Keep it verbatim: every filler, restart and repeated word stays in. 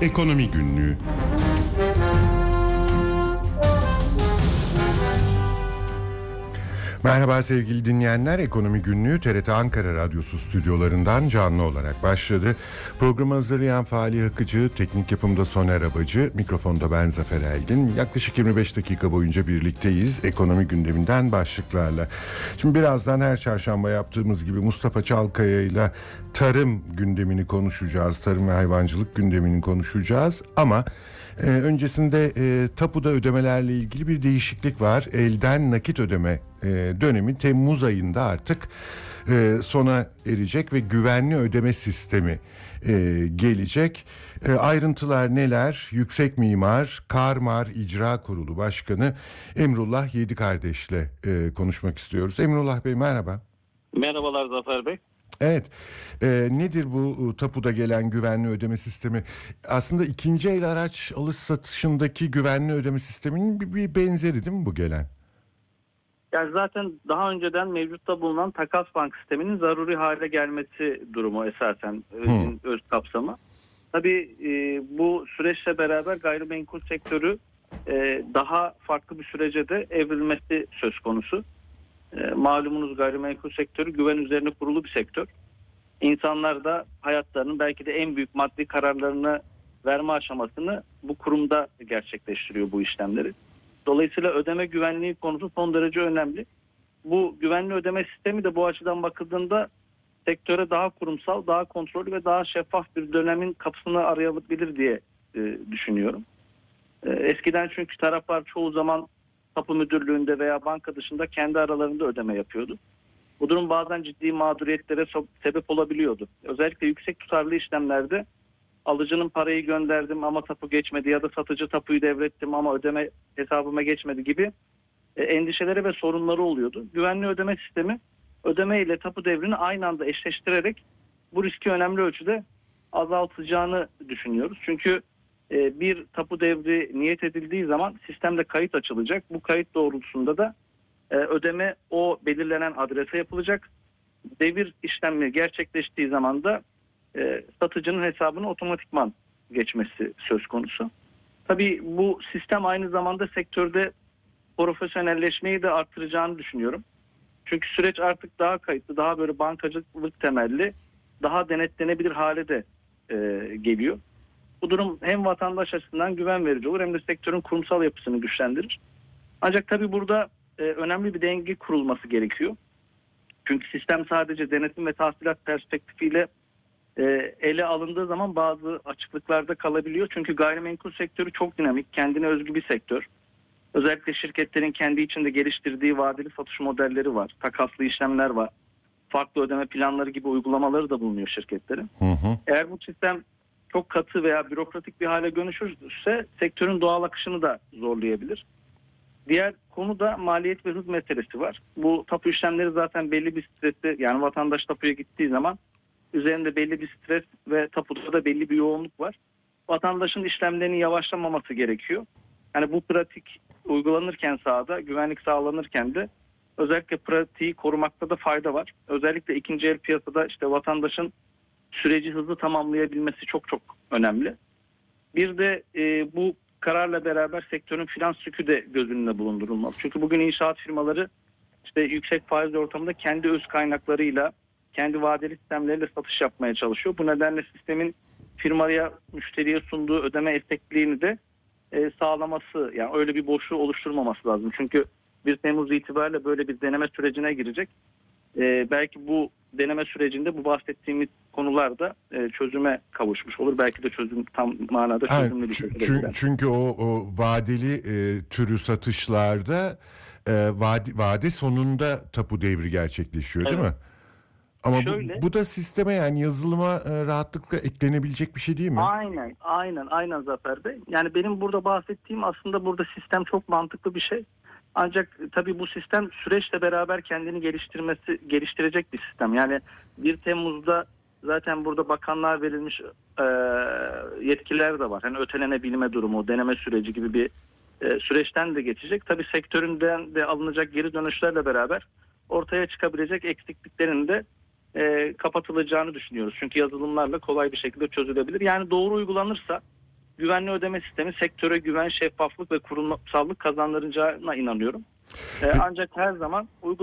Ekonomi Günlüğü. Merhaba sevgili dinleyenler, Ekonomi Günlüğü T R T Ankara Radyosu stüdyolarından canlı olarak başladı. Programı hazırlayan Fahri Akıcı, teknik yapımda Soner Abacı, mikrofonda ben Zafer Elgin. Yaklaşık yirmi beş dakika boyunca birlikteyiz ekonomi gündeminden başlıklarla. Şimdi birazdan her çarşamba yaptığımız gibi Mustafa Çalkaya ile tarım gündemini konuşacağız. Tarım ve hayvancılık gündemini konuşacağız ama Ee, öncesinde e, tapuda ödemelerle ilgili bir değişiklik var. Elden nakit ödeme e, dönemi Temmuz ayında artık e, sona erecek ve güvenli ödeme sistemi e, gelecek. E, ayrıntılar neler? Yüksek Mimar, Karmar İcra Kurulu Başkanı Emrullah Yedikardeş'le e, konuşmak istiyoruz. Emrullah Bey merhaba. Merhabalar Zafer Bey. Evet, e, nedir bu tapuda gelen güvenli ödeme sistemi? Aslında ikinci el araç alış satışındaki güvenli ödeme sisteminin bir, bir benzeri değil mi bu gelen? Yani zaten daha önceden mevcutta bulunan takas bank sisteminin zaruri hale gelmesi durumu esasen hmm. öz kapsamı. Tabii e, bu süreçle beraber gayrimenkul sektörü e, daha farklı bir sürece de evrilmesi söz konusu. E, malumunuz gayrimenkul sektörü güven üzerine kurulu bir sektör. İnsanlar da hayatlarının belki de en büyük maddi kararlarını verme aşamasını bu kurumda gerçekleştiriyor bu işlemleri. Dolayısıyla ödeme güvenliği konusu son derece önemli. Bu güvenli ödeme sistemi de bu açıdan bakıldığında sektöre daha kurumsal, daha kontrollü ve daha şeffaf bir dönemin kapısını arayabilir diye e, düşünüyorum. E, eskiden çünkü taraflar çoğu zaman tapu müdürlüğünde veya banka dışında kendi aralarında ödeme yapıyordu. Bu durum bazen ciddi mağduriyetlere sebep olabiliyordu. Özellikle yüksek tutarlı işlemlerde alıcının parayı gönderdim ama tapu geçmedi ya da satıcı tapuyu devrettim ama ödeme hesabıma geçmedi gibi endişeleri ve sorunları oluyordu. Güvenli ödeme sistemi ödeme ile tapu devrini aynı anda eşleştirerek bu riski önemli ölçüde azaltacağını düşünüyoruz. Çünkü bir tapu devri niyet edildiği zaman sistemde kayıt açılacak. Bu kayıt doğrultusunda da ödeme o belirlenen adrese yapılacak. Devir işlemi gerçekleştiği zaman da e, satıcının hesabına otomatikman geçmesi söz konusu. Tabii bu sistem aynı zamanda sektörde profesyonelleşmeyi de arttıracağını düşünüyorum. Çünkü süreç artık daha kayıtlı, daha böyle bankacılık temelli, daha denetlenebilir hale de e, geliyor. Bu durum hem vatandaş açısından güven verici olur hem de sektörün kurumsal yapısını güçlendirir. Ancak tabii burada e, önemli bir denge kurulması gerekiyor. Çünkü sistem sadece denetim ve tahsilat perspektifiyle e, ele alındığı zaman bazı açıklıklarda kalabiliyor. Çünkü gayrimenkul sektörü çok dinamik, kendine özgü bir sektör. Özellikle şirketlerin kendi içinde geliştirdiği vadeli satış modelleri var, takaslı işlemler var, farklı ödeme planları gibi uygulamaları da bulunuyor şirketlerin. Hı hı. Eğer bu sistem çok katı veya bürokratik bir hale dönüşürse sektörün doğal akışını da zorlayabilir. Diğer konu da maliyet ve hız meselesi var. Bu tapu işlemleri zaten belli bir stresi, yani vatandaş tapuya gittiği zaman üzerinde belli bir stres ve tapuda da belli bir yoğunluk var. Vatandaşın işlemlerinin yavaşlamaması gerekiyor. Yani bu pratik uygulanırken sahada, güvenlik sağlanırken de özellikle pratiği korumakta da fayda var. Özellikle ikinci el piyasada işte vatandaşın süreci hızlı tamamlayabilmesi çok çok önemli. Bir de e, bu kararla beraber sektörün finans yükü de göz önünde bulundurulmalı. Çünkü bugün inşaat firmaları işte yüksek faiz ortamında kendi öz kaynaklarıyla, kendi vadeli sistemleriyle satış yapmaya çalışıyor. Bu nedenle sistemin firmaya, müşteriye sunduğu ödeme esnekliğini de e, sağlaması, yani öyle bir boşluğu oluşturmaması lazım. Çünkü bir Temmuz itibariyle böyle bir deneme sürecine girecek. E, belki bu deneme sürecinde bu bahsettiğimiz konularda e, çözüme kavuşmuş olur. Belki de çözüm tam manada çözümlü bir şekilde. Çünkü, çünkü o, o vadeli e, türü satışlarda e, vade, vade sonunda tapu devri gerçekleşiyor, evet, değil mi? Ama Şöyle, bu, bu da sisteme, yani yazılıma e, rahatlıkla eklenebilecek bir şey değil mi? Aynen, aynen, aynen Zafer Bey. Yani benim burada bahsettiğim aslında burada sistem çok mantıklı bir şey. Ancak tabii bu sistem süreçle beraber kendini geliştirmesi geliştirecek bir sistem. Yani bir Temmuz'da zaten burada bakanlığa verilmiş e, yetkiler de var. Hani ötelenebilme durumu, deneme süreci gibi bir e, süreçten de geçecek. Tabii sektöründen de alınacak geri dönüşlerle beraber ortaya çıkabilecek eksikliklerin de e, kapatılacağını düşünüyoruz. Çünkü yazılımlarla kolay bir şekilde çözülebilir. Yani doğru uygulanırsa güvenli ödeme sistemi sektöre güven, şeffaflık ve kurumsallık kazandıracağına inanıyorum. E, ancak her zaman uygulamalı